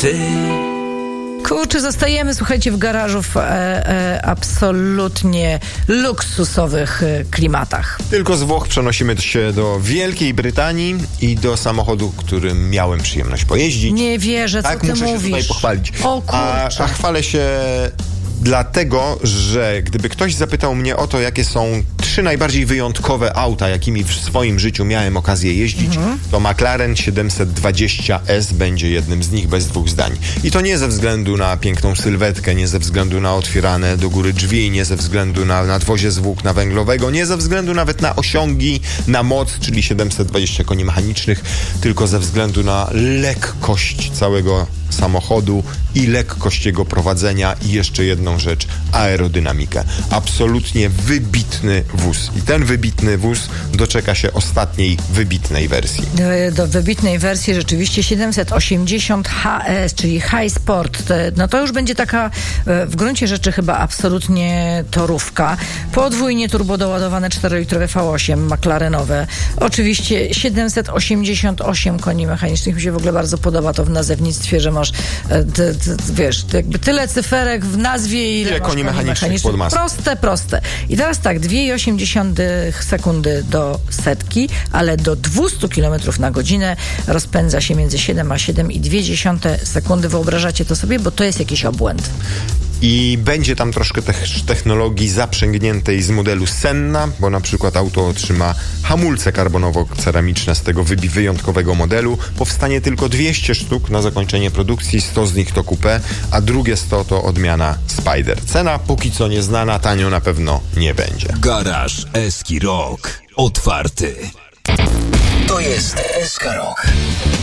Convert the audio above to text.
Otwarty. Kurczę, zostajemy, słuchajcie, w garażu w absolutnie luksusowych klimatach. Tylko z Włoch przenosimy się do Wielkiej Brytanii i do samochodu, którym miałem przyjemność pojeździć. Nie wierzę, co tak, ty muszę mówisz. się tutaj pochwalić. O kurczę. A chwalę się dlatego, że gdyby ktoś zapytał mnie o to, jakie są 3 najbardziej wyjątkowe auta, jakimi w swoim życiu miałem okazję jeździć, to McLaren 720S będzie jednym z nich, bez dwóch zdań. I to nie ze względu na piękną sylwetkę, nie ze względu na otwierane do góry drzwi, nie ze względu na nadwozie z włókna węglowego, nie ze względu nawet na osiągi, na moc, czyli 720 koni mechanicznych, tylko ze względu na lekkość całego samochodu i lekkość jego prowadzenia i jeszcze jedną rzecz, aerodynamikę. Absolutnie wybitny wóz. I ten wybitny wóz doczeka się ostatniej wybitnej wersji. Do wybitnej wersji rzeczywiście 780 HS, czyli High Sport. No to już będzie taka w gruncie rzeczy chyba absolutnie torówka. Podwójnie turbodoładowane 4-litrowe V8 McLarenowe. Oczywiście 788 koni mechanicznych. Mi się w ogóle bardzo podoba to w nazewnictwie, że masz wiesz, jakby tyle cyferek w nazwie, ile masz koni mechanicznych pod maską. Proste. I teraz tak, 2,8 sekundy do setki, ale do 200 km na godzinę rozpędza się między 7 a 7,2 sekundy. Wyobrażacie to sobie? Bo to jest jakiś obłęd. I będzie tam troszkę technologii zaprzęgniętej z modelu Senna, bo na przykład auto otrzyma hamulce karbonowo-ceramiczne z tego wyjątkowego modelu. Powstanie tylko 200 sztuk na zakończenie produkcji, 100 z nich to coupé, a drugie 100 to odmiana Spider. Cena póki co nieznana, tanio na pewno nie będzie. Garaż Eski Rock. Otwarty. To jest SK Rock.